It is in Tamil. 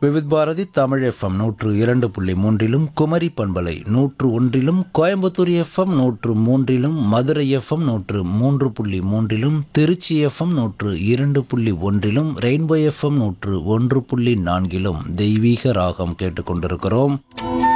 விவித் பாரதி தமிழ் எஃப்எம் 102.3 குமரி பண்பலை 101, Coimbatore FM 103, Madurai FM 103.3, Trichy FM 102.1, rainbow FM 101.4 தெய்வீக ராகம் கேட்டுக்கொண்டிருக்கிறோம்.